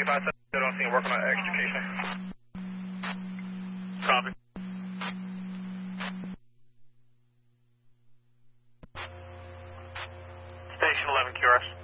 25 I don't see you working on extrication. Copy. Station 11 QRS.